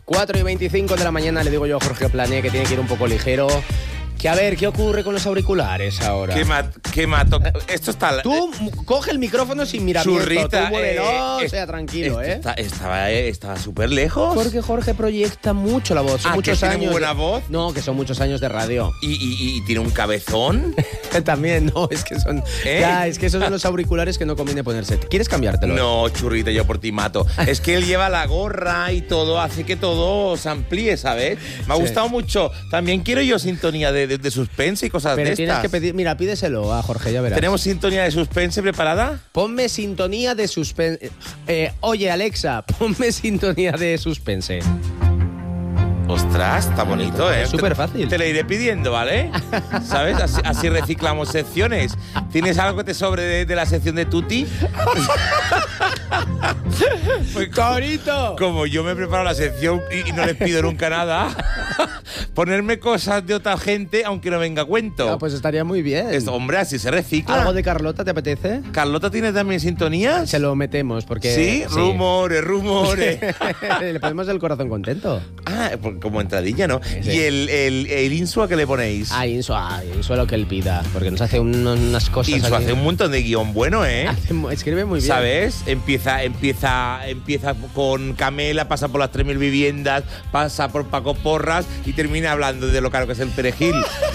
4:25 de la mañana le digo yo a Jorge Plané que tiene que ir un poco ligero. Que a ver, ¿qué ocurre con los auriculares ahora? ¿Qué mato? Esto está... Tú coge el micrófono sin miramiento. Churrita, tú muévelo, sea tranquilo, Estaba súper lejos. Porque Jorge proyecta mucho la voz. Son muchos ¿que años. tiene muy buena voz? No, que son muchos años de radio. ¿Y tiene un cabezón? También, no, es que son... Ya, es que esos son los auriculares que no conviene ponerse. ¿Quieres cambiártelo? No, Churrita, yo por ti mato. Es que él lleva la gorra y todo, hace que todo se amplíe, ¿sabes? Me ha gustado mucho. También quiero yo sintonía de suspense y cosas Pero de tienes estas. que pedir... Mira, pídeselo a Jorge, ya verás. ¿Tenemos sintonía de suspense preparada? Ponme sintonía de suspense. Oye, Alexa, ponme sintonía de suspense. Ostras, está bonito, ¿eh? Súper fácil. Te la iré pidiendo, ¿vale? ¿Sabes? Así reciclamos secciones. ¿Tienes algo que te sobre de la sección de Tutti? Pues ¡Corito! Como yo me preparo la sección y no les pido nunca nada, ponerme cosas de otra gente aunque no venga a cuento. Ah, pues estaría muy bien. Hombre, así se recicla. ¿Algo de Carlota te apetece? ¿Carlota tiene también sintonías? Se lo metemos porque... ¿Sí? Rumores. Le ponemos el corazón contento. Ah, como entradilla, ¿no? Sí. ¿Y el Insua que le ponéis? Insua lo que él pida, porque nos hace unas cosas... Insua aquí. hace un montón de guión bueno, ¿eh? Escribe muy bien. ¿Sabes? Empieza con Camela, pasa por las 3.000 viviendas, pasa por Paco Porras y termina hablando de lo caro que es el perejil.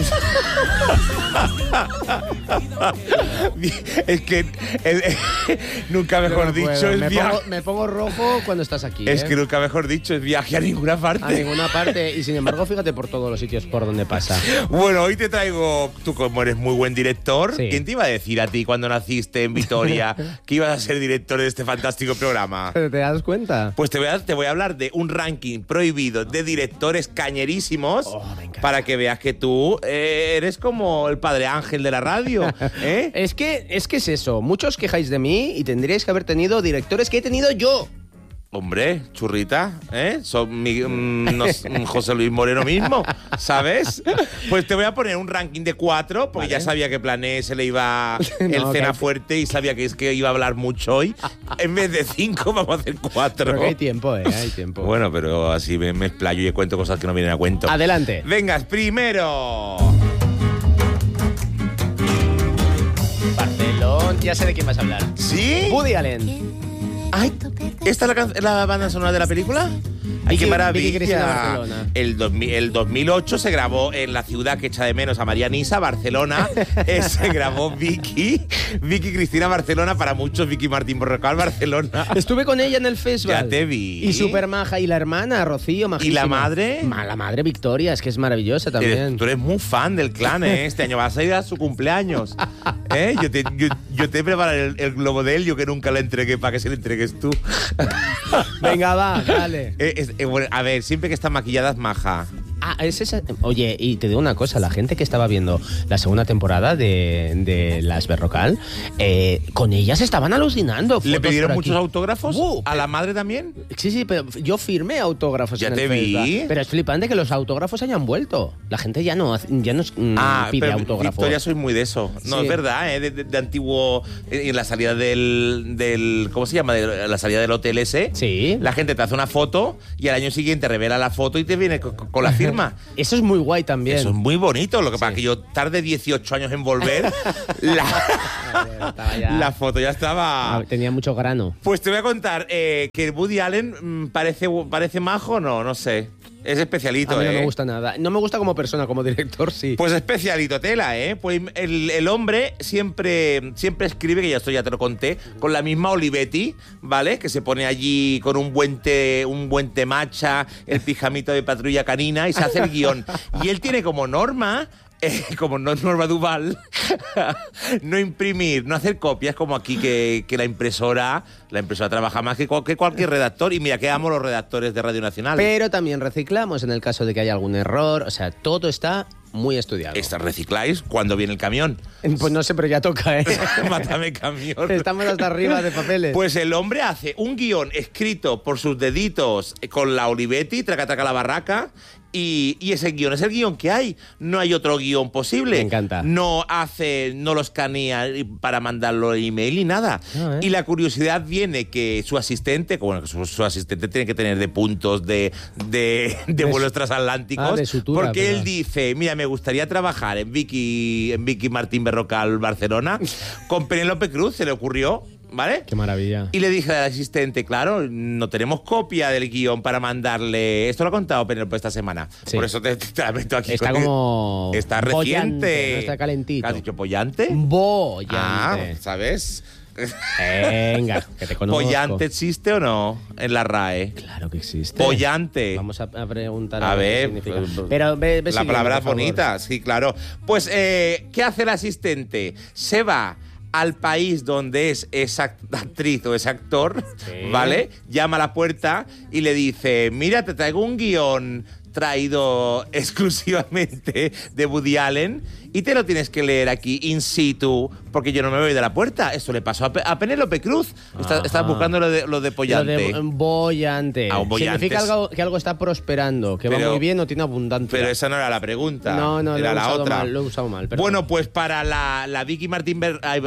Es que nunca mejor dicho es viaje. Me pongo rojo cuando estás aquí. Es que nunca mejor dicho es viaje a ninguna parte. A ninguna parte. Y sin embargo, fíjate por todos los sitios por donde pasa. Bueno, hoy te traigo, tú como eres muy buen director, Sí. ¿Quién te iba a decir a ti cuando naciste en Vitoria que ibas a ser director de este fantástico programa? ¿Pero te das cuenta? Pues te voy a hablar de un ranking prohibido de directores cañerísimos Me encanta. para que veas que tú eres como el padre Ángel de la radio, ¿eh? Es que es eso. Muchos quejáis de mí y tendríais que haber tenido directores que he tenido yo. Hombre, Churrita, ¿eh? José Luis Moreno mismo, ¿sabes? Pues te voy a poner un ranking de 4, porque Vale. ya sabía que Plané se le iba No, el cena que- fuerte y sabía que iba a hablar mucho hoy. En vez de 5, vamos a hacer 4. Pero que hay tiempo, hay tiempo. Bueno, pero así me explayo y cuento cosas que no vienen a cuento. Adelante. Vengas, primero. Barcelona. Ya sé de quién vas a hablar. ¿Sí? Woody Allen. Ay, ¿esta es la banda sonora de la película? ¡Ay, qué Vicky maravilla! Cristina Barcelona. El 2008 se grabó en la ciudad que echa de menos a María Nisa, Barcelona. Se grabó Vicky Cristina Barcelona, para muchos Vicky Martín Borrocal, Barcelona. Estuve con ella en el festival. Ya te vi. Y súper maja. Y la hermana, Rocío, majísima. ¿Y la madre? La madre Victoria, es que es maravillosa también. Tú eres muy fan del clan, ¿eh? Este año vas a ir a su cumpleaños. ¿Eh? Yo te prepararé el globo de helio que nunca le entregué para que se le entregues tú. Venga, va, dale. Bueno, a ver, siempre que está maquillada es maja. Es esa. Oye, y te digo una cosa, la gente que estaba viendo la segunda temporada de Las Berrocal, con ellas estaban alucinando. ¿Le fotos pidieron por muchos aquí. autógrafos? ¿A la madre también? Sí, pero yo firmé autógrafos Ya en te el vi. festival. Pero es flipante que los autógrafos hayan vuelto. La gente ya no pide pero autógrafos. Victoria, soy muy de eso. No, Sí. es verdad, ¿eh? De antiguo... En la salida del... ¿Cómo se llama? De la salida del hotel ese. Sí. La gente te hace una foto y al año siguiente revela la foto y te viene con la firma. Eso es muy guay también. Eso es muy bonito. Lo que pasa es que yo tardé 18 años en volver. Estaba ya- La foto ya estaba... Tenía mucho grano. Pues te voy a contar que Woody Allen parece majo, no sé. Es especialito, A mí no ¿eh? me gusta nada. No me gusta como persona, como director, sí. Pues especialito tela, ¿eh? Pues el hombre siempre escribe, que ya esto ya te lo conté, con la misma Olivetti, ¿vale? Que se pone allí con un buen temacha, el pijamito de Patrulla Canina y se hace el guión. Y él tiene como norma... como no es Norma Duval, no imprimir, no hacer copias como aquí que la impresora trabaja más que cualquier redactor. Y mira que amo los redactores de Radio Nacional. Pero también reciclamos en el caso de que haya algún error. O sea, todo está muy estudiado. Recicláis cuando viene el camión. Pues no sé, pero ya toca, ¿eh? Mátame, camión. Estamos hasta arriba de papeles. Pues el hombre hace un guión escrito por sus deditos con la Olivetti, traca traca la barraca, y ese guión es el guión que hay. No hay otro guión posible. Me encanta. No lo escanea para mandarlo en email ni nada. No, Y la curiosidad viene que su asistente, bueno, su asistente tiene que tener de puntos de vuelos transatlánticos, de sutura, porque pero... él dice, mira, me gustaría trabajar en Vicky Martín Berrocal Barcelona con Penélope Cruz, se le ocurrió. ¿Vale? Qué maravilla. Y le dije al asistente, claro, no tenemos copia del guión para mandarle. Esto lo ha contado Penélope esta semana. Sí. Por eso te la meto aquí. Está como... Está bollante, reciente. no está calentito. ¿Has dicho pollante? Bollante. Ah, ¿sabes? Venga, que te conozco. ¿Pollante existe o no en la RAE? Claro que existe. Pollante. Vamos a preguntar A ver ver, qué significa. pues, Pero ve la siguiendo, palabra es por favor. bonita, sí, claro. Pues, ¿qué hace el asistente? Se va al país donde es esa actriz o ese actor, Sí. ¿vale? Llama a la puerta y le dice, mira, te traigo un guión traído exclusivamente de Woody Allen y te lo tienes que leer aquí in situ porque yo no me voy de la puerta. Esto le pasó a Penélope Cruz. Estás buscando lo de pollante. Lo de bollante. Ah, bollante. Significa que algo está prosperando, que va Pero- muy bien o tiene abundancia. Pero esa no era la pregunta. No, lo era he la usado otra. mal, lo he usado mal. perdón. Bueno, pues para la Vicky Martín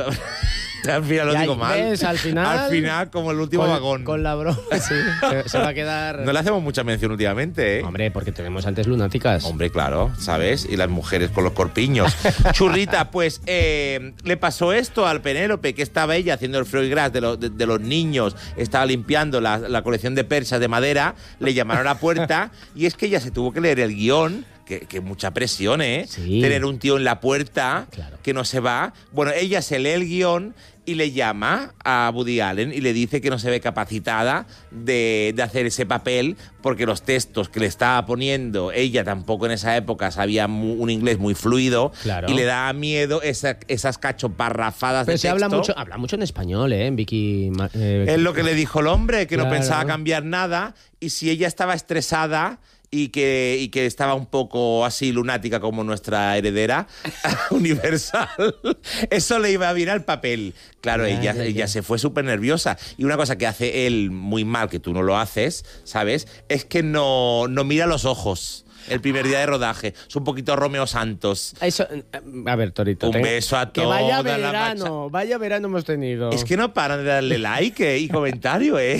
al final lo Ya digo mal. ves, al final, como el último vagón. Con la broma, sí. Se va a quedar... No le hacemos mucha mención últimamente, ¿eh? Hombre, porque tenemos antes lunáticas. Hombre, claro, ¿sabes? Y las mujeres con los corpiños. Churrita, pues le pasó esto al Penélope, que estaba ella haciendo el Freud Gras de los niños, estaba limpiando la colección de persas de madera, le llamaron a la puerta y es que ella se tuvo que leer el guión. Que mucha presión, ¿eh? Sí. Tener un tío en la puerta Claro. que no se va. Bueno, ella se lee el guión y le llama a Woody Allen y le dice que no se ve capacitada de hacer ese papel porque los textos que le estaba poniendo, ella tampoco en esa época sabía un inglés muy fluido. Claro. Y le da miedo esas cachoparrafadas Pero de se texto. habla mucho en español, ¿eh? En Vicky... Es lo que le dijo el hombre, que no Claro. pensaba cambiar nada y si ella estaba estresada y que estaba un poco así lunática como nuestra heredera universal, eso le iba bien al papel. Claro, Ya. ella se fue súper nerviosa. Y una cosa que hace él muy mal, que tú no lo haces, ¿sabes? Es que no mira los ojos el primer día de rodaje. Es un poquito Romeo Santos. Eso, a ver, Torito. Un beso a Que vaya toda la verano hemos tenido. Es que no paran de darle like y comentario, ¿eh?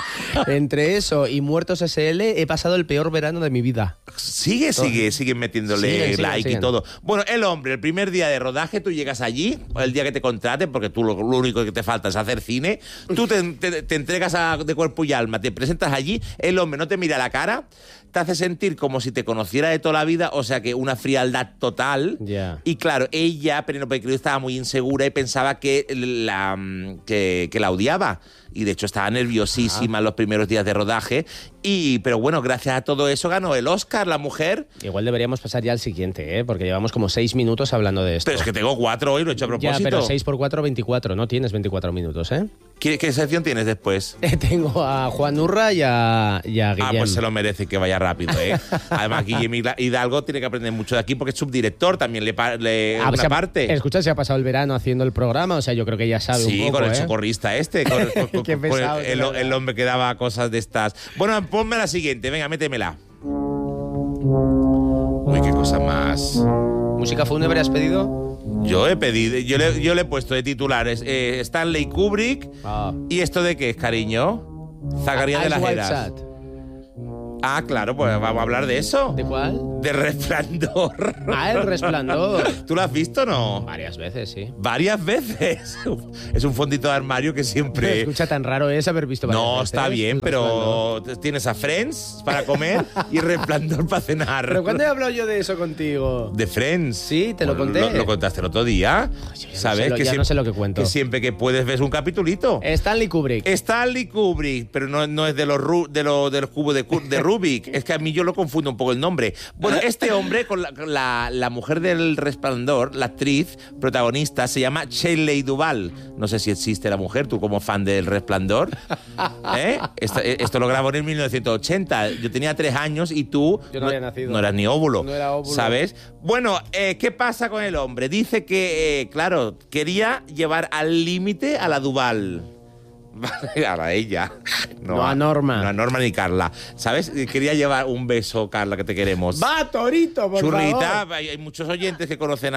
Entre eso y Muertos SL he pasado el peor verano de mi vida. Siguen metiéndole Siguen. like y todo. Bueno, el hombre, el primer día de rodaje, tú llegas allí, el día que te contraten, porque tú lo único que te falta es hacer cine, tú te entregas de cuerpo y alma, te presentas allí, el hombre no te mira la cara, te hace sentir como si te conociera de toda la vida, o sea que una frialdad total. Ya. Y claro, ella, Penélope Cruz, estaba muy insegura y pensaba que la odiaba. Y de hecho estaba nerviosísima en los primeros días de rodaje. Pero bueno, gracias a todo eso ganó el Oscar la mujer. Igual deberíamos pasar ya al siguiente, ¿eh? Porque llevamos como 6 minutos hablando de esto. Pero es que tengo 4 hoy, lo he hecho a propósito. Ya, pero 6 por 4, 24. No tienes 24 minutos, ¿eh? ¿Qué sección tienes después? Tengo a Juan Urra y a Guillem. Ah, pues se lo merece que vaya rápido, ¿eh? Además, Guillem Hidalgo tiene que aprender mucho de aquí porque es subdirector, también le Ah, una parte. Escucha, se ha pasado el verano haciendo el programa, o sea, yo creo que ya sabe un Sí, poco, con el ¿eh? socorrista Qué pesado, el de verdad. hombre que daba cosas de estas. Bueno, ponme la siguiente, venga, métemela. Uy, qué cosa más. ¿Música fúnebre has pedido? Yo he pedido, yo le he puesto de titulares Stanley Kubrick. Ah. ¿Y esto de qué es, cariño? Zacarías de Eyes las Wide Heras. Shut. Ah, claro, pues vamos a hablar de eso. ¿De cuál? De Resplandor. Ah, El Resplandor. ¿Tú lo has visto o no? Varias veces, sí. Varias veces. Es un fondito de armario que siempre... Escucha, tan raro es haber visto varias No, veces, está bien, El pero Resplandor. tienes a Friends para comer y Resplandor para cenar. ¿Pero cuándo he hablado yo de eso contigo? De Friends. Sí, te lo conté. Lo contaste el otro día. Yo ya no ¿Sabes? sé lo- que ya siem- no sé lo que cuento. Que siempre que puedes ves un capitulito. Stanley Kubrick. Stanley Kubrick, pero no es del cubo de Rubik. Es que a mí yo lo confundo un poco el nombre. Bueno, este hombre con la mujer del Resplandor, la actriz protagonista, se llama Shelley Duvall. No sé si existe la mujer, tú como fan del Resplandor. ¿Eh? Esto lo grabó en 1980. Yo tenía 3 años y tú Yo no había nacido. no eras ni óvulo. No era óvulo. ¿Sabes? Bueno, ¿qué pasa con el hombre? Dice que, claro, quería llevar al límite a la Duvall. Ahora ella. No a Norma. No a Norma ni Carla. ¿Sabes? Quería llevar un beso, Carla, que te queremos. ¡Va, Torito, por Churrita, favor! hay muchos oyentes que conocen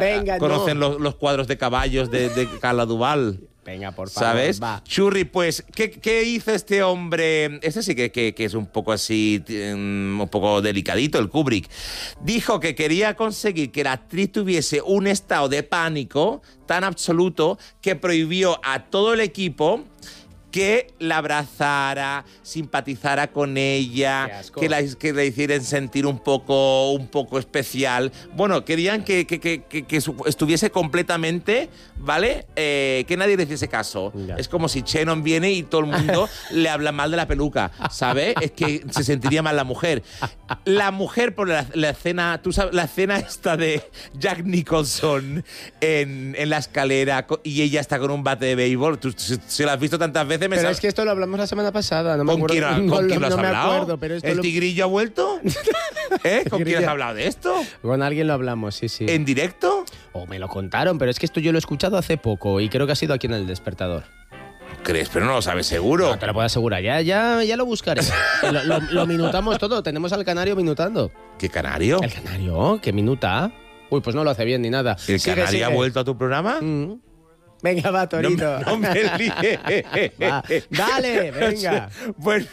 los cuadros de caballos de Carla Duval. Venga, por favor, ¿sabes? va. Churri, pues, ¿qué hizo este hombre? Este sí que es un poco así, un poco delicadito, el Kubrick. Dijo que quería conseguir que la actriz tuviese un estado de pánico tan absoluto que prohibió a todo el equipo que la abrazara, simpatizara con ella, que la hicieran sentir un poco especial. Bueno, querían que estuviese completamente, ¿vale? Que nadie le hiciese caso. Ya. Es como si Shannon viene y todo el mundo le habla mal de la peluca, ¿sabes? Es que se sentiría mal la mujer. La mujer por la escena, tú sabes, la escena esta de Jack Nicholson en la escalera y ella está con un bate de béisbol. Tú se lo has visto tantas veces. Pero es que esto lo hablamos la semana pasada. No me ¿Con acuerdo, quién lo has no me hablado? acuerdo, pero esto ¿El tigrillo ha vuelto? ¿Con quién has hablado de esto? Con alguien lo hablamos, sí, sí. ¿En directo? O me lo contaron, pero es que esto yo lo he escuchado hace poco y creo que ha sido aquí en El Despertador. ¿Crees? Pero no lo sabes seguro. No te lo puedo asegurar, ya lo buscaré. lo minutamos todo, tenemos al canario minutando. ¿Qué canario? ¿El canario? ¿Qué minuta? Uy, pues no lo hace bien ni nada. ¿El canario ha vuelto a tu programa? Venga, va, Torito. No me líes. Va, dale, venga. Bueno,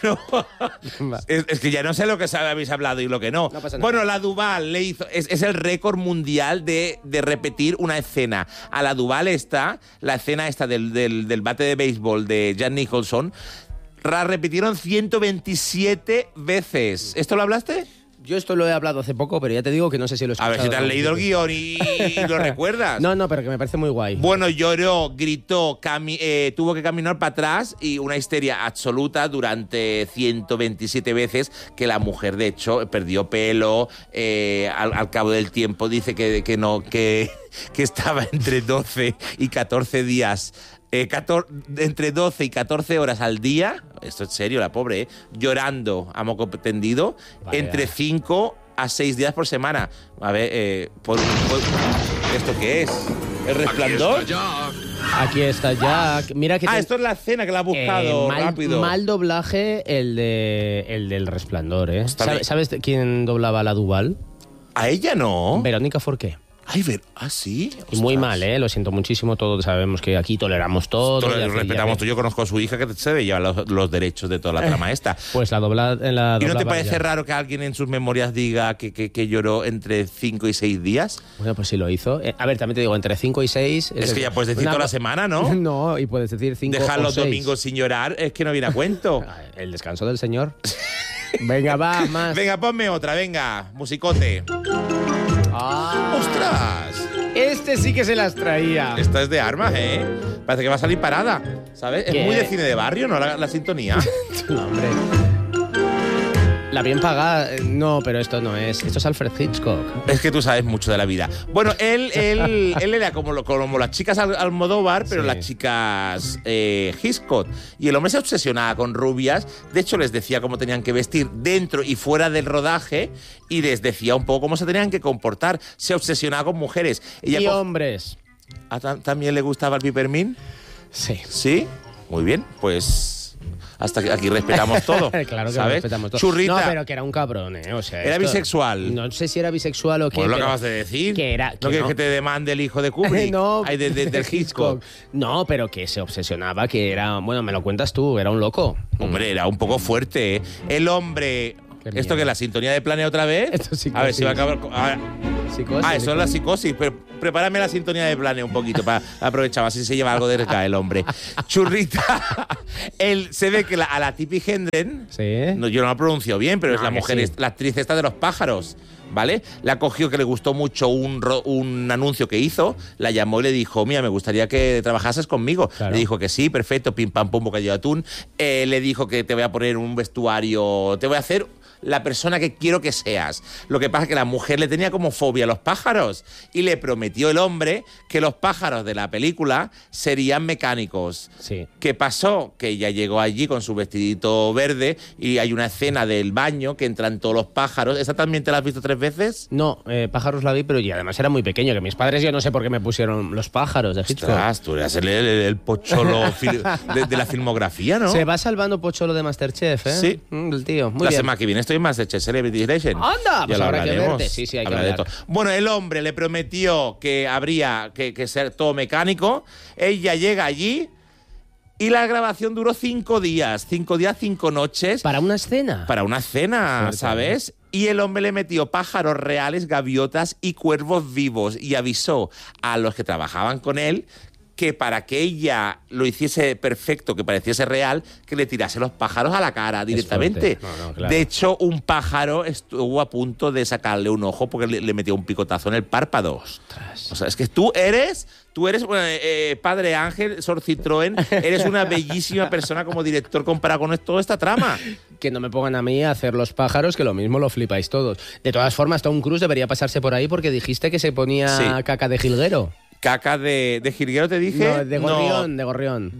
es que ya no sé lo que habéis hablado y lo que no. No pasa nada. Bueno, la Duval le hizo. Es el récord mundial de repetir una escena. A la Duval la escena esta del bate de béisbol de Jack Nicholson, la repitieron 127 veces. ¿Esto lo hablaste? Yo esto lo he hablado hace poco, pero ya te digo que no sé si lo he A escuchado. ver si te has leído el guión y lo recuerdas. No, pero que me parece muy guay. Bueno, lloró, gritó, tuvo que caminar para atrás y una histeria absoluta durante 127 veces que la mujer, de hecho, perdió pelo al cabo del tiempo. Dice que estaba entre 12 y 14 días. Entre 12 y 14 horas al día, esto es serio, la pobre, llorando a moco tendido, Vaya. entre 5 a 6 días por semana. A ver, ¿esto qué es? ¿El Resplandor? Aquí está Jack. Mira que Esto es la escena que la ha buscado rápido. mal doblaje el del Resplandor, ¿eh? Está bien. ¿Sabes quién doblaba a la Duval? ¿A ella no? Verónica Forqué. Ay, sí. Y muy Ostras. mal, ¿eh? Lo siento muchísimo. Todos sabemos que aquí toleramos todo. Respetamos todo. Yo conozco a su hija que se debe llevar los derechos de toda la trama esta. Pues la dobla en la ¿Y no te doblaba parece ella. raro que alguien en sus memorias diga que lloró entre 5 y 6 días? Bueno, pues sí lo hizo. A ver, también te digo, entre 5 y 6... Es que ya puedes decir toda la semana, ¿no? No, y puedes decir 5 Dejar o los 6. domingos sin llorar es que no viene a cuento. El descanso del señor. Venga, va, más. Venga, ponme otra, venga, musicote. Ah, ¡Ostras! este sí que se las traía. Esta es de armas, ¿eh? Parece que va a salir parada, ¿sabes? ¿Qué? Es muy de cine de barrio, ¿no? La sintonía. No, hombre. La bien pagada, no, pero esto no es. Esto es Alfred Hitchcock. Es que tú sabes mucho de la vida. Bueno, él era como las chicas Almodóvar, pero Sí. las chicas Hitchcock. Y el hombre se obsesionaba con rubias. De hecho, les decía cómo tenían que vestir dentro y fuera del rodaje y les decía un poco cómo se tenían que comportar. Se obsesionaba con mujeres. Y hombres. ¿También le gustaba el Pipermin? Sí. ¿Sí? Muy bien, pues hasta aquí respetamos todo. Claro que ¿sabes? respetamos todo. Churrita. No, pero que era un cabrón, ¿eh? O sea, ¿Era bisexual? No sé si era bisexual o qué. Pues lo pero acabas de decir. Que era, ¿No que quieres no. que te demande el hijo de Kubrick? No, Ay, del Hitchcock. No, pero que se obsesionaba, que era... Bueno, me lo cuentas tú, era un loco. Hombre, era un poco fuerte, ¿eh? El hombre... Qué ¿Esto miedo. que es la sintonía de Planea otra vez? Esto es psicosis. A ver si va a acabar... Psicosis, eso es la psicosis. Pero prepárame la sintonía de Planea un poquito para aprovechar, así se lleva algo de reca el hombre. Churrita, él se ve que a la Tippi Hedren, Sí. no, yo no lo pronuncio bien, pero es No, la que mujer, sí. es la actriz esta de los pájaros, ¿vale? La cogió que le gustó mucho un anuncio que hizo, la llamó y le dijo, mira, me gustaría que trabajases conmigo. Claro. Le dijo que sí, perfecto, pim pam pum, bocadillo de atún. Le dijo que te voy a poner un vestuario, te voy a hacer la persona que quiero que seas. Lo que pasa es que la mujer le tenía como fobia a los pájaros y le prometió el hombre que los pájaros de la película serían mecánicos. Sí. ¿Qué pasó? Que ella llegó allí con su vestidito verde y hay una escena del baño que entran todos los pájaros. ¿Esa también te la has visto 3 veces? No, pájaros la vi, pero y además era muy pequeño, que mis padres yo no sé por qué me pusieron los pájaros de Hitchcock. Ostras, tú eras el pocholo de la filmografía, ¿no? Se va salvando Pocholo de Masterchef, ¿eh? Sí. El tío, muy la bien. semana que viene estoy más de Celebrity Legend. ¡Anda! Ya Pues lo habrá que hablaremos. verte. Sí, hay que Hablaré de hablar. todo. Bueno, el hombre le prometió que habría que ser todo mecánico. Ella llega allí y la grabación duró 5 días. 5 días, 5 noches. ¿Para una escena? Para una cena, Fuerte, ¿sabes? Y el hombre le metió pájaros reales, gaviotas y cuervos vivos y avisó a los que trabajaban con él que para que ella lo hiciese perfecto, que pareciese real, que le tirase los pájaros a la cara directamente. No, claro. De hecho, un pájaro estuvo a punto de sacarle un ojo porque le metió un picotazo en el párpado. Ostras. O sea, es que tú eres bueno, Padre Ángel, Sor Citroën, eres una bellísima persona como director comparado con toda esta trama. Que no me pongan a mí a hacer los pájaros, que lo mismo lo flipáis todos. De todas formas, Tom Cruise debería pasarse por ahí porque dijiste que se ponía Sí. caca de jilguero. Caca de jilguero, te dije. No, de gorrión, No, de gorrión.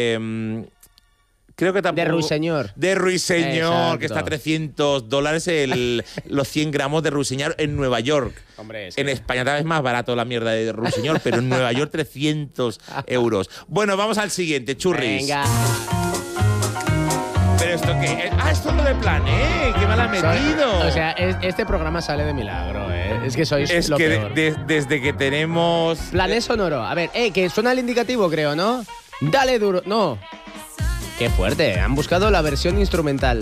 creo que tampoco. De ruiseñor. De ruiseñor, Exacto. que está a $300 los 100 gramos de ruiseñor en Nueva York. Hombre, es En que- España tal vez más barato la mierda de ruiseñor, pero en Nueva York 300 euros. Bueno, vamos al siguiente, churris. Venga. ¿Pero esto qué? Esto es lo de Plané, que me la ha metido. O sea, este programa sale de milagro, ¿eh? Es que sois es lo que peor. desde que tenemos... Plané sonoro. A ver, que suena el indicativo, creo, ¿no? Dale duro. No. Qué fuerte. Han buscado la versión instrumental.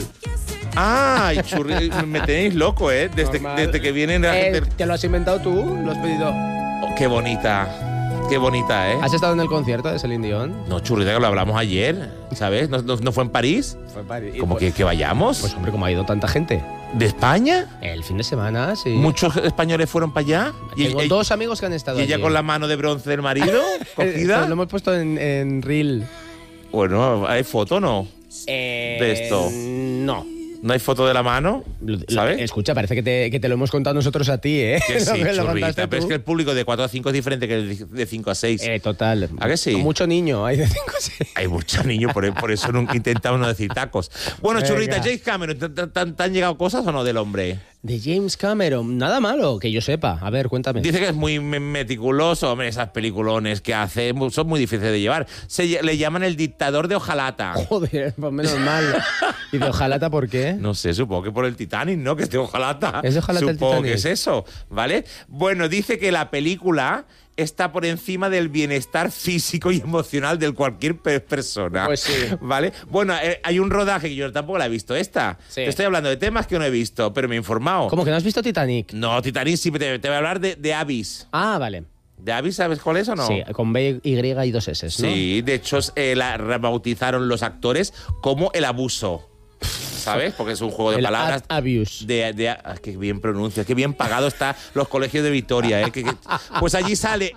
¡Ay, churri! Me tenéis loco, ¿eh? Normal. Desde que vienen la gente... ¿Te lo has inventado tú? ¿Lo has pedido? Oh, qué bonita, ¿eh? ¿Has estado en el concierto de Celine Dion? No, churrita, que lo hablamos ayer, ¿sabes? ¿No fue en París? Fue en París. ¿Cómo que vayamos? Pues hombre, como ha ido tanta gente. ¿De España? El fin de semana, sí. ¿Muchos españoles fueron para allá? Tengo dos amigos que han estado ¿Y ella allí. con la mano de bronce del marido cogida? Lo hemos puesto en Reel. Bueno, ¿hay foto o no? De esto. No. ¿No hay foto de la mano? ¿Sabes? Escucha, parece que te lo hemos contado nosotros a ti, ¿eh? Que sí, Lo contaste churrita. Pero es tú. que el público de 4 a 5 es diferente que el de 5 a 6. Total. ¿A que sí? Mucho niño, hay de 5 a 6. Hay muchos niños, por eso nunca intentamos no decir tacos. Bueno, Venga. churrita, James Cameron, ¿te han llegado cosas o no del hombre? De James Cameron, nada malo, que yo sepa. A ver, cuéntame. Dice que es muy meticuloso, hombre, esas peliculones que hace son muy difíciles de llevar. Le llaman el dictador de hojalata. Joder, pues menos mal. ¿Y de hojalata por qué? No sé, supongo que por el Titanic, ¿no? Que es de hojalata. ¿Es de hojalata el Supongo Titanic? que es eso, ¿vale? Bueno, dice que la película está por encima del bienestar físico y emocional de cualquier persona. Pues sí. ¿Vale? Bueno, hay un rodaje que yo tampoco la he visto esta. Sí. Te estoy hablando de temas que no he visto, pero me he informado. ¿Cómo que no has visto Titanic? No, Titanic sí, te voy a hablar de Abyss. Ah, vale. ¿De Abyss sabes cuál es o no? Sí, con B, Y y 2 S, ¿no? Sí, de hecho la rebautizaron los actores como El Abuso. ¿Sabes? Porque es un juego de El palabras. abuse. Qué bien pronuncia, qué bien pagado está los colegios de Vitoria. Pues allí sale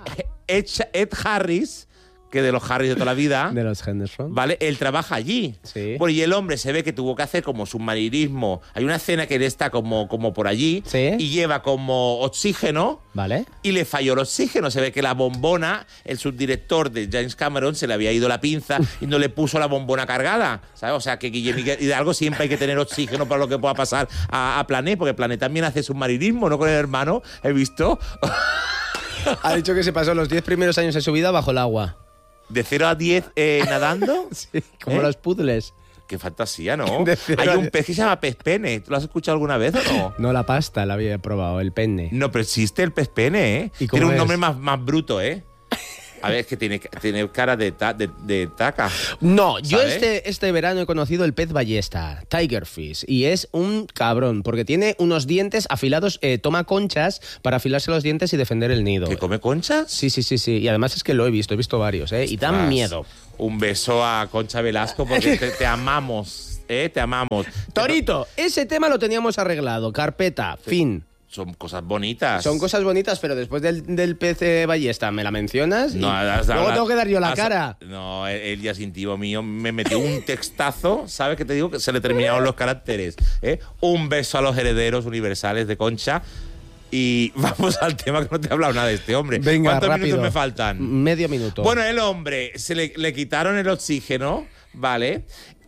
Ed Harris, que de los Harris de toda la vida. De los Henderson. ¿Vale? Él trabaja allí. Sí. Bueno, y el hombre se ve que tuvo que hacer como submarinismo. Hay una escena que él está como por allí Sí. y lleva como oxígeno. ¿Vale? Y le falló el oxígeno. Se ve que la bombona, el subdirector de James Cameron, se le había ido la pinza y no le puso la bombona cargada. ¿Sabes? O sea, que Guillermo Hidalgo siempre hay que tener oxígeno para lo que pueda pasar a Plané, porque Plané también hace submarinismo, ¿no? Con el hermano, he visto. Ha dicho que se pasó los 10 primeros años de su vida bajo el agua. De 0 a 10 nadando. Sí, como ¿Eh? los puzzles. Qué fantasía, ¿no? De 0 Hay a un 10. pez que se llama pez pene. ¿Tú lo has escuchado alguna vez o no? No, la pasta la había probado, el penne. No, pero existe el pez pene, ¿eh? ¿Y cómo Tiene un es? nombre más bruto, ¿eh? A ver, es que tiene cara de taca. No, yo ¿Sabe? este verano he conocido el pez ballesta, Tigerfish, y es un cabrón, porque tiene unos dientes afilados, toma conchas para afilarse los dientes y defender el nido. ¿Que come conchas? Sí, y además es que lo he visto varios, y dan Ostras. miedo. Un beso a Concha Velasco porque te amamos, te amamos. Torito, ese tema lo teníamos arreglado, carpeta, fin. son cosas bonitas. Son cosas bonitas, pero después del PC Ballesta, ¿me la mencionas? No, luego tengo que dar yo la cara. No, él ya es íntimo mío. Me metió un textazo, ¿sabes qué te digo? Que se le terminaron los caracteres. Un beso a los herederos universales de Concha. Y vamos al tema, que no te he hablado nada de este hombre. Venga, ¿Cuántos rápido. minutos me faltan? Medio minuto. Bueno, el hombre, se le quitaron el oxígeno, ¿vale?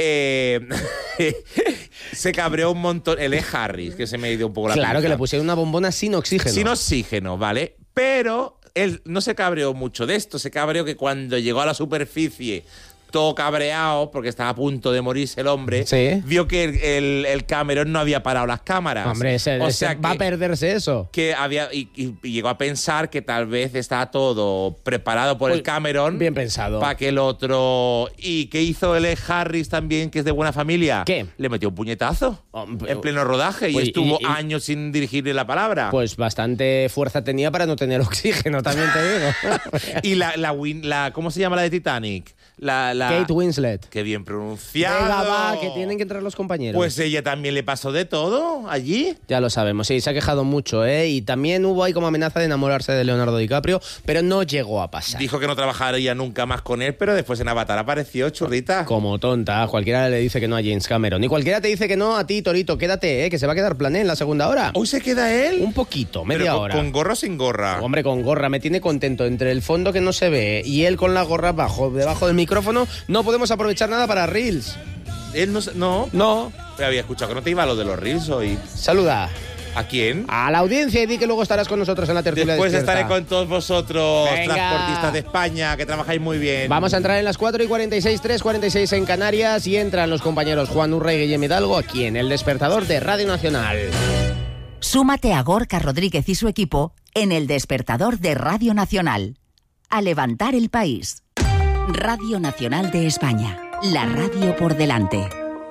Se cabreó un montón. Él es Harris, que se me ha ido un poco la Claro, pinza. que le pusieron una bombona sin oxígeno. Sin oxígeno, ¿vale? Pero él no se cabreó mucho de esto. Se cabreó que cuando llegó a la superficie, todo cabreado, porque estaba a punto de morirse el hombre, Sí. vio que el Cameron no había parado las cámaras. Hombre, va a perderse eso. Que había y llegó a pensar que tal vez estaba todo preparado por Pues, el Cameron. bien pensado. Para que el otro. ¿Y qué hizo el Harris también, que es de buena familia? ¿Qué? Le metió un puñetazo en pleno rodaje Pues, y estuvo y- años sin dirigirle la palabra. Pues bastante fuerza tenía para no tener oxígeno, también te digo. Y la ¿cómo se llama la de Titanic? La Kate Winslet. Qué bien pronunciado. Venga, va, que tienen que entrar los compañeros. Pues ella también le pasó de todo allí. Ya lo sabemos, sí, se ha quejado mucho, ¿eh? Y también hubo ahí como amenaza de enamorarse de Leonardo DiCaprio, pero no llegó a pasar. Dijo que no trabajaría nunca más con él, pero después en Avatar apareció, churrita. Como tonta, cualquiera le dice que no a James Cameron. Y cualquiera te dice que no a ti, Torito, quédate, que se va a quedar Plané en la segunda hora. ¿Hoy se queda él? Un poquito, Pero media con- hora. ¿Con gorra o sin gorra? Hombre, con gorra, me tiene contento. Entre el fondo que no se ve y él con la gorra debajo del micrófono, no podemos aprovechar nada para Reels. Él no. No. Pero había escuchado que no te iba a lo de los reels hoy. Saluda ¿A quién? a la audiencia y di que luego estarás con nosotros en la tertulia Después despierta. estaré con todos vosotros, Venga. transportistas de España, que trabajáis muy bien. Vamos a entrar en las 4:46, 3:46 en Canarias y entran los compañeros Juan Urra y Guillem Hidalgo aquí en El Despertador de Radio Nacional. Súmate a Gorka Rodríguez y su equipo en El Despertador de Radio Nacional. A levantar el país. Radio Nacional de España. La radio por delante.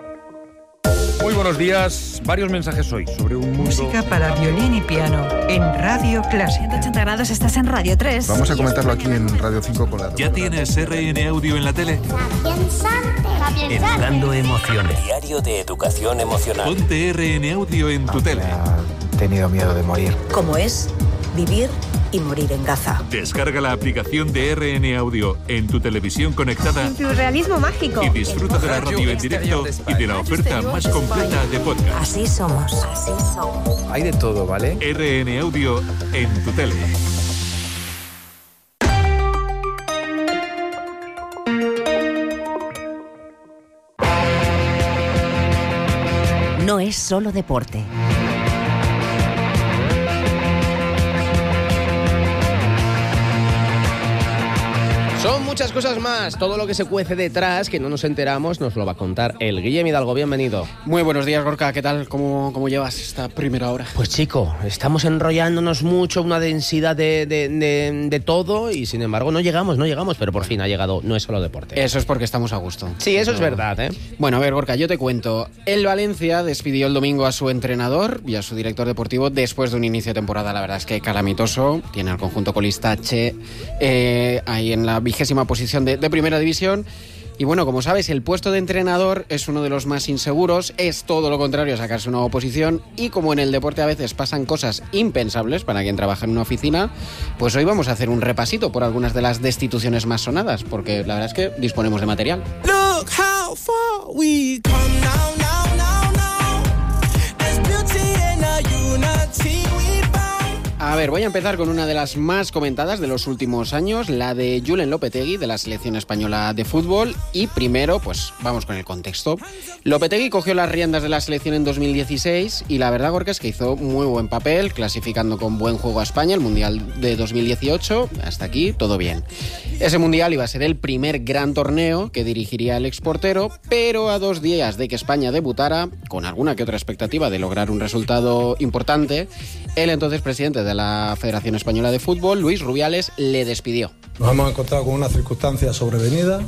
Muy buenos días. Varios mensajes hoy sobre un mundo... Música para violín y piano en Radio Clásica. 180 grados, estás en Radio 3. Vamos a comentarlo aquí en Radio 5 con la... ¿Ya tienes RN Audio en la tele? Educando emociones. Diario de educación emocional. Ponte RN Audio en tu tele. He tenido miedo de morir. Como es vivir y morir en Gaza. Descarga la aplicación de RN Audio en tu televisión conectada Surrealismo mágico. y disfruta de la radio en directo y de la oferta más completa de podcast. Así somos. Así somos. Hay de todo, ¿vale? RN Audio en tu tele. No es solo deporte. Son muchas cosas más. Todo lo que se cuece detrás, que no nos enteramos, nos lo va a contar el Guillem Hidalgo. Bienvenido. Muy buenos días, Gorka. ¿Qué tal? ¿Cómo llevas esta primera hora? Pues chico, estamos enrollándonos mucho, una densidad de todo y sin embargo no llegamos, pero por fin ha llegado. No es solo deporte. Eso es porque estamos a gusto. Sí, eso es verdad, ¿eh? Bueno, a ver, Gorka, yo te cuento. El Valencia despidió el domingo a su entrenador y a su director deportivo después de un inicio de temporada, la verdad es que calamitoso. Tiene al conjunto colistache ahí en la 20ª posición de primera división. Y bueno, como sabes, el puesto de entrenador es uno de los más inseguros, es todo lo contrario a sacarse una oposición, y como en el deporte a veces pasan cosas impensables para quien trabaja en una oficina, pues hoy vamos a hacer un repasito por algunas de las destituciones más sonadas, porque la verdad es que disponemos de material. Look how far we come now, now, now, now. There's beauty in our unity we found. A ver, voy a empezar con una de las más comentadas de los últimos años, la de Julen Lopetegui, de la selección española de fútbol. Y primero, pues vamos con el contexto. Lopetegui cogió las riendas de la selección en 2016 y la verdad, Gorka, es que hizo muy buen papel, clasificando con buen juego a España el Mundial de 2018. Hasta aquí, todo bien. Ese Mundial iba a ser el primer gran torneo que dirigiría el exportero, pero a 2 días de que España debutara, con alguna que otra expectativa de lograr un resultado importante, el entonces presidente de la Federación Española de Fútbol, Luis Rubiales, le despidió. Nos hemos encontrado con una circunstancia sobrevenida,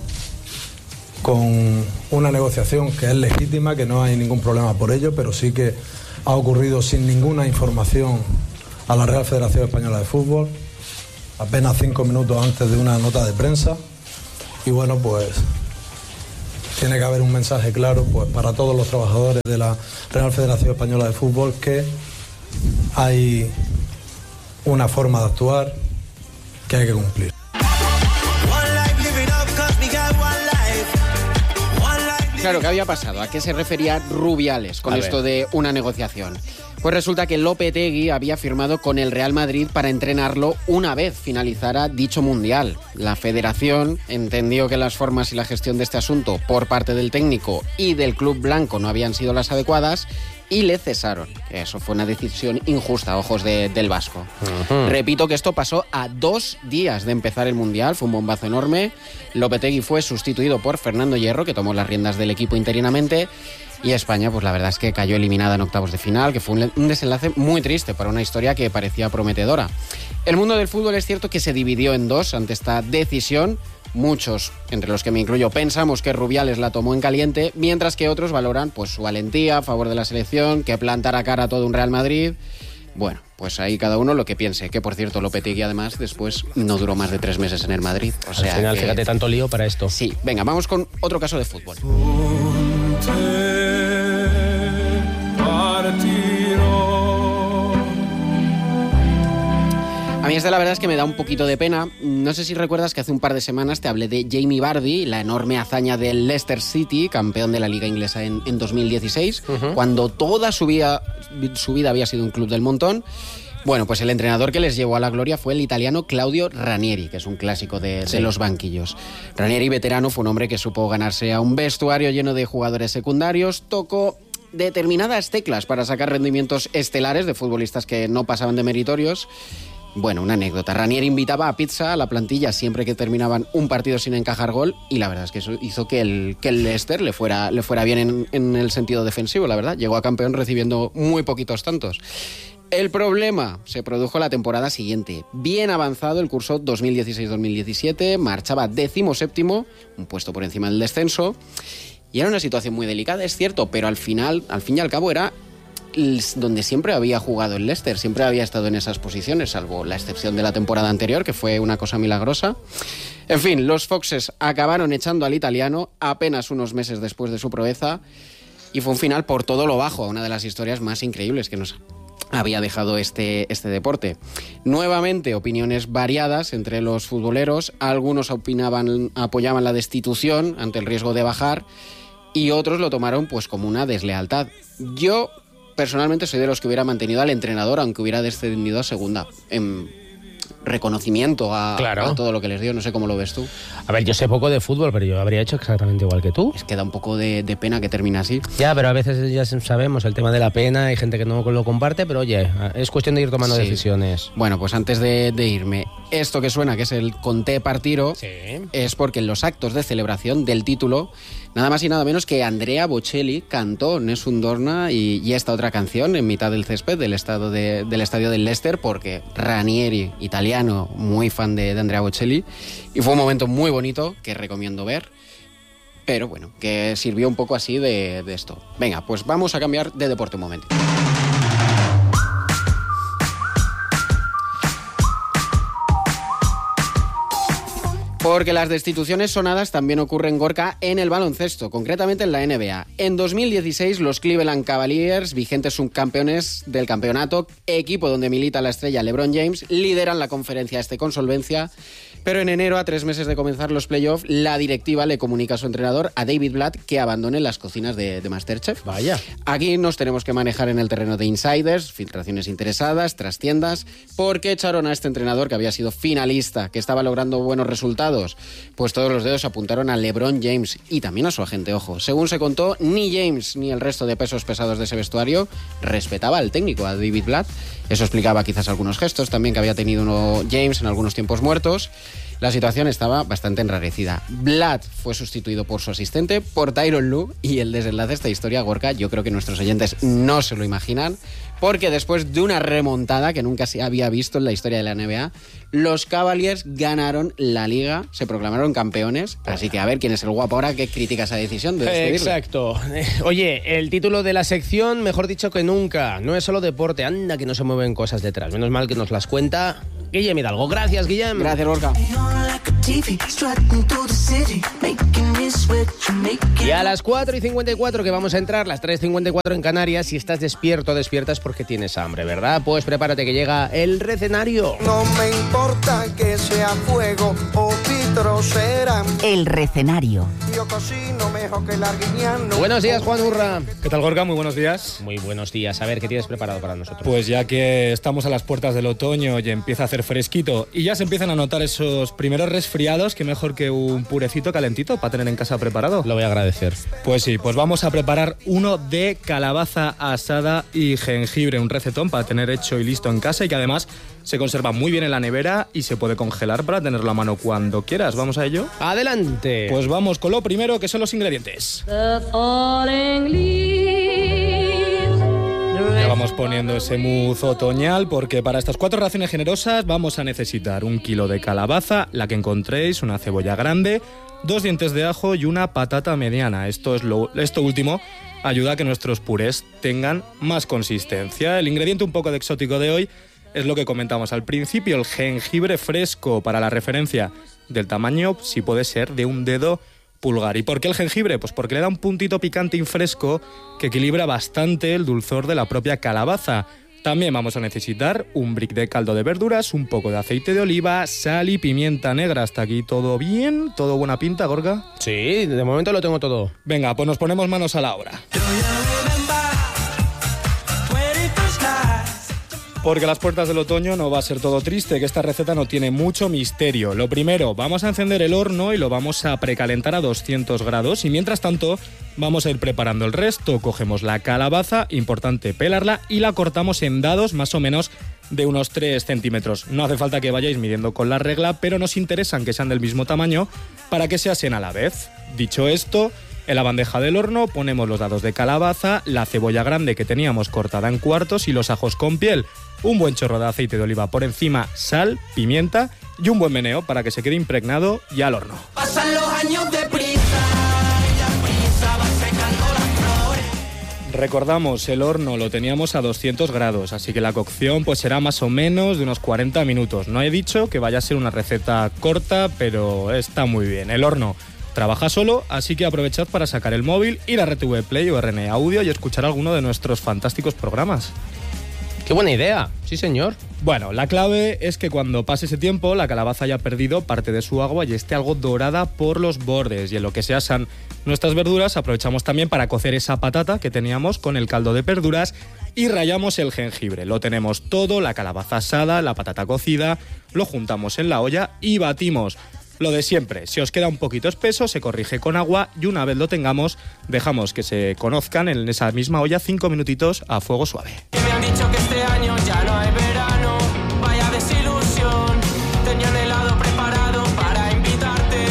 con una negociación que es legítima, que no hay ningún problema por ello, pero sí que ha ocurrido sin ninguna información a la Real Federación Española de Fútbol, apenas 5 minutos antes de una nota de prensa. Y bueno, pues tiene que haber un mensaje claro pues para todos los trabajadores de la Real Federación Española de Fútbol, que hay una forma de actuar que hay que cumplir. Claro, ¿qué había pasado? ¿A qué se refería Rubiales con esto de una negociación? Pues resulta que Lopetegui había firmado con el Real Madrid para entrenarlo una vez finalizara dicho mundial. La federación entendió que las formas y la gestión de este asunto por parte del técnico y del club blanco no habían sido las adecuadas y le cesaron. Eso fue una decisión injusta a ojos del vasco. Repito que esto pasó a 2 días de empezar el mundial, fue un bombazo enorme. Lopetegui fue sustituido por Fernando Hierro, que tomó las riendas del equipo interinamente. Y España, pues la verdad es que cayó eliminada en octavos de final, que fue un desenlace muy triste para una historia que parecía prometedora. El mundo del fútbol es cierto que se dividió en dos ante esta decisión. Muchos, entre los que me incluyo, pensamos que Rubiales la tomó en caliente, mientras que otros valoran pues su valentía a favor de la selección, que plantara cara a todo un Real Madrid. Bueno, pues ahí cada uno lo que piense, que por cierto Lopetegui además después no duró más de 3 meses en el Madrid. O sea, al final, fíjate, tanto lío para esto. Sí, venga, vamos con otro caso de fútbol. A mí la verdad es que me da un poquito de pena. No sé si recuerdas que hace un par de semanas te hablé de Jamie Vardy, la enorme hazaña del Leicester City, campeón de la Liga Inglesa en 2016, cuando toda su vida había sido un club del montón. Bueno, pues el entrenador que les llevó a la gloria fue el italiano Claudio Ranieri, que es un clásico de los banquillos. Ranieri, veterano, fue un hombre que supo ganarse a un vestuario lleno de jugadores secundarios, tocó determinadas teclas para sacar rendimientos estelares de futbolistas que no pasaban de meritorios. Bueno, una anécdota. Ranieri invitaba a pizza a la plantilla siempre que terminaban un partido sin encajar gol y la verdad es que eso hizo que el Leicester le fuera bien en el sentido defensivo, la verdad. Llegó a campeón recibiendo muy poquitos tantos. El problema se produjo la temporada siguiente. Bien avanzado el curso 2016-2017, marchaba 17º, un puesto por encima del descenso, y era una situación muy delicada, es cierto, pero al fin y al cabo era donde siempre había jugado el Leicester, siempre había estado en esas posiciones, salvo la excepción de la temporada anterior, que fue una cosa milagrosa. En fin, los Foxes acabaron echando al italiano apenas unos meses después de su proeza y fue un final por todo lo bajo, una de las historias más increíbles que nos había dejado este deporte. Nuevamente, opiniones variadas entre los futboleros. Algunos apoyaban la destitución ante el riesgo de bajar y otros lo tomaron pues como una deslealtad. Yo personalmente soy de los que hubiera mantenido al entrenador aunque hubiera descendido a segunda, en reconocimiento a todo lo que les dio. No sé cómo lo ves tú. A ver, yo sé poco de fútbol, pero yo habría hecho exactamente igual que tú. Es que da un poco de pena que termine así. Ya, pero a veces ya sabemos el tema de la pena, hay gente que no lo comparte, pero oye, es cuestión de ir tomando decisiones. Bueno, pues antes de irme, esto que suena, que es el Conté Partiro, es porque en los actos de celebración del título, nada más y nada menos que Andrea Bocelli cantó Nessun Dorna y esta otra canción en mitad del césped del estadio del Leicester, porque Ranieri, italiano, muy fan de Andrea Bocelli, y fue un momento muy bonito que recomiendo ver, pero bueno, que sirvió un poco así de esto. Venga, pues vamos a cambiar de deporte un momento. Porque las destituciones sonadas también ocurren, Gorka, en el baloncesto, concretamente en la NBA. En 2016, los Cleveland Cavaliers, vigentes subcampeones del campeonato, equipo donde milita la estrella LeBron James, lideran la conferencia este con solvencia. Pero en enero, a 3 meses de comenzar los playoffs, la directiva le comunica a su entrenador, a David Blatt, que abandone las cocinas de MasterChef. Vaya. Aquí nos tenemos que manejar en el terreno de insiders, filtraciones interesadas, trastiendas, porque echaron a este entrenador que había sido finalista, que estaba logrando buenos resultados. Pues todos los dedos apuntaron a LeBron James y también a su agente, ojo. Según se contó, ni James ni el resto de pesos pesados de ese vestuario respetaba al técnico, a David Blatt. Eso explicaba quizás algunos gestos también que había tenido James en algunos tiempos muertos. La situación estaba bastante enrarecida. Blatt fue sustituido por su asistente, por Tyronn Lue, y el desenlace de esta historia, Gorka, yo creo que nuestros oyentes no se lo imaginan, porque después de una remontada que nunca se había visto en la historia de la NBA, los Cavaliers ganaron la Liga, se proclamaron campeones, así que a ver quién es el guapo ahora que critica esa decisión de despedirlo. Exacto. Oye, el título de la sección, mejor dicho que nunca, no es solo deporte, anda que no se mueven cosas detrás, menos mal que nos las cuenta Guillem Hidalgo. Gracias, Guillem. Gracias, Gorka. Y a las 4:54 que vamos a entrar, las 3:54 en Canarias, si estás despierto o despiertas porque tienes hambre, ¿verdad? Pues prepárate que llega el recenario. No me importa que sea fuego o vitrosera. El recenario. Yo cocino mejor que el arguiñano. Buenos días, Juan Urra. ¿Qué tal, Gorka? Muy buenos días. Muy buenos días. A ver, ¿qué tienes preparado para nosotros? Pues ya que estamos a las puertas del otoño y empieza a hacer fresquito y ya se empiezan a notar esos primeros resfriados, que mejor que un purecito calentito para tener en casa preparado. Lo voy a agradecer. Pues sí, pues vamos a preparar uno de calabaza asada y jengibre, un recetón para tener hecho y listo en casa y que además se conserva muy bien en la nevera y se puede congelar para tenerlo a mano cuando quieras. ¿Vamos a ello? ¡Adelante! Pues vamos con lo primero, que son los ingredientes. Ya vamos poniendo ese mousse otoñal porque para estas 4 raciones generosas vamos a necesitar 1 kilo de calabaza, la que encontréis, una cebolla grande, 2 dientes de ajo y una patata mediana. Esto último ayuda a que nuestros purés tengan más consistencia. El ingrediente un poco de exótico de hoy es lo que comentamos al principio, el jengibre fresco, para la referencia del tamaño, si puede ser de un dedo pulgar. ¿Y por qué el jengibre? Pues porque le da un puntito picante y fresco que equilibra bastante el dulzor de la propia calabaza. También vamos a necesitar un brick de caldo de verduras, un poco de aceite de oliva, sal y pimienta negra. ¿Hasta aquí todo bien? ¿Todo buena pinta, Gorka? Sí, de momento lo tengo todo. Venga, pues nos ponemos manos a la obra. Porque a las puertas del otoño no va a ser todo triste, que esta receta no tiene mucho misterio. Lo primero, vamos a encender el horno y lo vamos a precalentar a 200 grados y mientras tanto vamos a ir preparando el resto. Cogemos la calabaza, importante pelarla, y la cortamos en dados más o menos de unos 3 centímetros. No hace falta que vayáis midiendo con la regla, pero nos interesan que sean del mismo tamaño para que se asen a la vez. Dicho esto, en la bandeja del horno ponemos los dados de calabaza, la cebolla grande que teníamos cortada en cuartos y los ajos con piel. Un buen chorro de aceite de oliva por encima, sal, pimienta y un buen meneo para que se quede impregnado y al horno. Pasan los años deprisa, y la prisa va secando las flores. Recordamos, el horno lo teníamos a 200 grados, así que la cocción pues será más o menos de unos 40 minutos. No he dicho que vaya a ser una receta corta, pero está muy bien. El horno trabaja solo, así que aprovechad para sacar el móvil, ir a RTV Play o RN Audio y escuchar alguno de nuestros fantásticos programas. ¡Qué buena idea! Sí, señor. Bueno, la clave es que cuando pase ese tiempo la calabaza haya perdido parte de su agua y esté algo dorada por los bordes. Y en lo que se asan nuestras verduras aprovechamos también para cocer esa patata que teníamos con el caldo de verduras y rallamos el jengibre. Lo tenemos todo, la calabaza asada, la patata cocida, lo juntamos en la olla y batimos. Lo de siempre, si os queda un poquito espeso, se corrige con agua y una vez lo tengamos, dejamos que se conozcan en esa misma olla 5 minutitos a fuego suave. Me han dicho que este año ya no hay verano, vaya desilusión, tenían helado preparado para invitarte.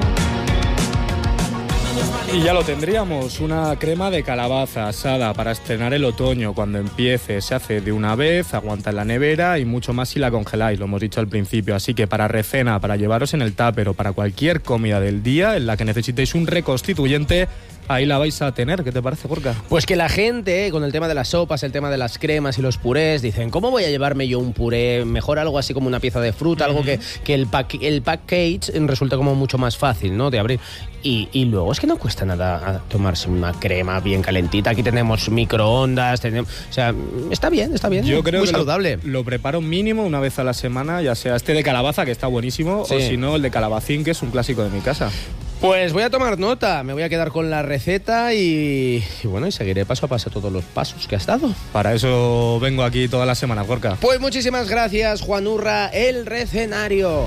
Y ya lo tendríamos, una crema de calabaza asada para estrenar el otoño cuando empiece. Se hace de una vez, aguanta en la nevera y mucho más si la congeláis, lo hemos dicho al principio. Así que para recena, para llevaros en el tupper o para cualquier comida del día en la que necesitéis un reconstituyente, ahí la vais a tener. ¿Qué te parece, Gorka? Pues que la gente, con el tema de las sopas, el tema de las cremas y los purés, dicen, ¿cómo voy a llevarme yo un puré? Mejor algo así como una pieza de fruta, algo que el package resulta como mucho más fácil, ¿no?, de abrir. Y luego es que no cuesta nada tomarse una crema bien calentita. Aquí tenemos microondas, o sea, está bien, Yo creo muy que saludable. Lo preparo mínimo una vez a la semana, ya sea este de calabaza, que está buenísimo, sí, o si no, el de calabacín, que es un clásico de mi casa. Pues voy a tomar nota, me voy a quedar con la receta y bueno, y seguiré paso a paso todos los pasos que has dado. Para eso vengo aquí todas las semanas, Gorka. Pues muchísimas gracias, Juan Urra, el recenario.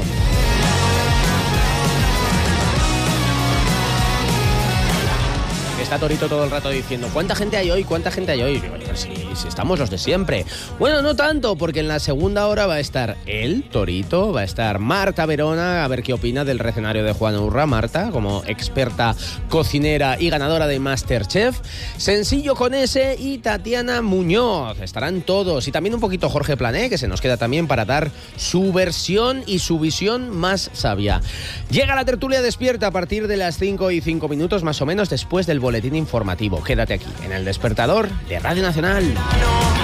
Está Torito todo el rato diciendo, ¿cuánta gente hay hoy? ¿Cuánta gente hay hoy? Si estamos los de siempre. Bueno, no tanto, porque en la segunda hora va a estar él, Torito, va a estar Marta Verona, a ver qué opina del recenario de Juan Urra. Marta, como experta cocinera y ganadora de MasterChef, Sencillo con S y Tatiana Muñoz. Estarán todos. Y también un poquito Jorge Plané, que se nos queda también para dar su versión y su visión más sabia. Llega la tertulia despierta a partir de las 5:05 más o menos después del boletín informativo. Quédate aquí, en El Despertador de Radio Nacional.